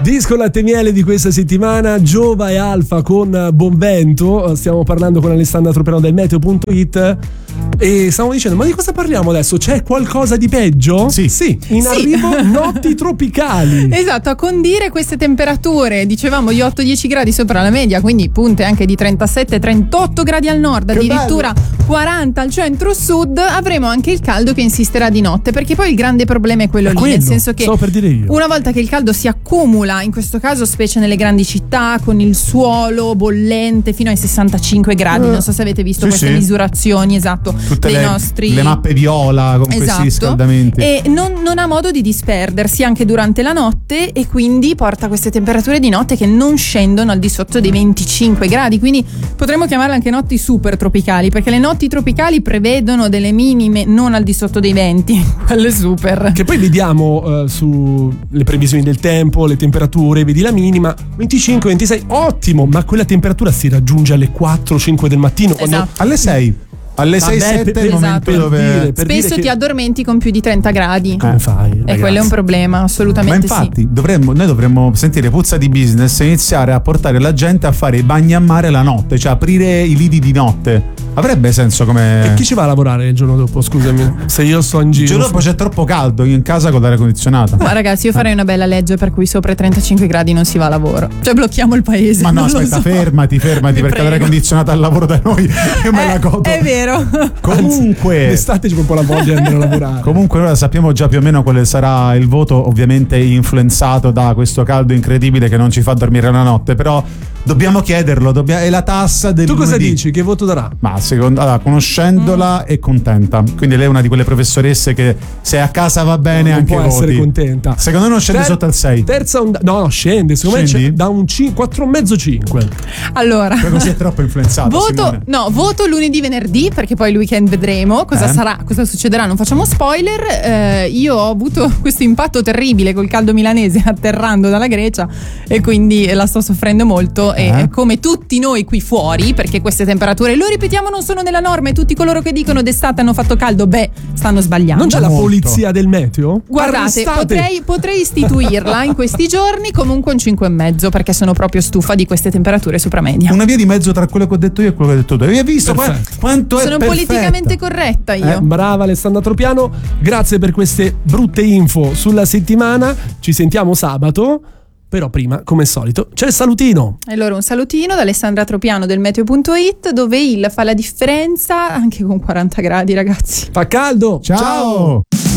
Disco latte miele di questa settimana, Giova e Alfa con Bonvento. Stiamo parlando con Alessandra Tropiano del Meteo.it e stiamo dicendo, ma di cosa parliamo adesso? C'è qualcosa di peggio? Sì, in arrivo notti tropicali. Esatto, a condire queste temperature, dicevamo gli 8-10 gradi sopra la media, quindi punte anche di 37-38 gradi al nord, addirittura 40 al centro-sud. Avremo anche il caldo che insisterà di notte, perché poi il grande problema è quello lì, nel senso che stavo per dire io. Una volta che il caldo si accumula, in questo caso specie nelle grandi città, con il suolo bollente fino ai 65 gradi, non so se avete visto queste misurazioni, esatto, tutte dei le mappe viola con questi riscaldamenti, e non ha modo di disperdersi anche durante la notte, e quindi porta queste temperature di notte che non scendono al di sotto dei 25 gradi, quindi potremmo chiamarle anche notti super tropicali, perché le notti tropicali prevedono delle minime non al di sotto dei 20, quelle super. Che poi vediamo su le previsioni del tempo, le temperature, vedi la minima 25-26, ottimo, ma quella temperatura si raggiunge alle 4-5 del mattino, quando alle 6. Alle 6-7 è il momento dove spesso ti addormenti con più di 30 gradi. Come fai? E Ragazzi, quello è un problema, assolutamente. Ma infatti noi dovremmo sentire puzza di business e iniziare a portare la gente a fare i bagni a mare la notte, cioè aprire i lidi di notte. Avrebbe senso come. E chi ci va a lavorare il giorno dopo? Scusami, se io sto in giro. Il giorno dopo c'è troppo caldo, io in casa con l'aria condizionata. Ma ragazzi, io farei una bella legge per cui sopra i 35 gradi non si va a lavoro. Cioè blocchiamo il paese. Ma no, aspetta, fermati, perché l'aria condizionata al lavoro da noi io me la godo. È vero. Comunque l'estate c'è un po' la voglia di andare a lavorare. Comunque ora sappiamo già più o meno quale sarà il voto, ovviamente influenzato da questo caldo incredibile che non ci fa dormire la notte, però dobbiamo chiederlo, è la tassa del Tu cosa lunedì. dici? Che voto darà? Ma conoscendola è contenta, quindi lei è una di quelle professoresse che se a casa va bene non anche può voti. essere contenta. Secondo me non scende sotto al 6. Terza onda. No, scende, secondo me da un 4,5-5. Allora, poi così è troppo influenzato. Voto lunedì, venerdì, perché poi il weekend vedremo cosa sarà, cosa succederà, non facciamo spoiler. Io ho avuto questo impatto terribile col caldo milanese atterrando dalla Grecia e quindi la sto soffrendo molto, e come tutti noi qui fuori, perché queste temperature, lo ripetiamo, non sono nella norma, e tutti coloro che dicono d'estate hanno fatto caldo, stanno sbagliando. Non c'è la polizia del meteo? Guardate, potrei istituirla in questi giorni, comunque un 5,5, perché sono proprio stufa di queste temperature sopra media. Una via di mezzo tra quello che ho detto io e quello che hai detto tu. Hai visto quanto sono è politicamente corretta io. Brava Alessandra Tropiano, grazie per queste brutte info sulla settimana. Ci sentiamo sabato. Però prima, come al solito, c'è il salutino. E allora un salutino da Alessandra Tropiano del Meteo.it, dove il fa la differenza anche con 40 gradi, ragazzi. Fa caldo. Ciao.